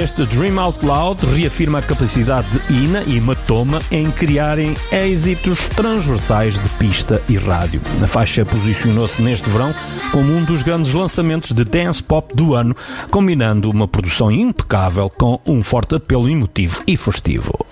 Este Dream Out Loud reafirma a capacidade de Ina e Matoma em criarem êxitos transversais de pista e rádio. A faixa posicionou-se neste verão como um dos grandes lançamentos de dance pop do ano, combinando uma produção impecável com um forte apelo emotivo e festivo.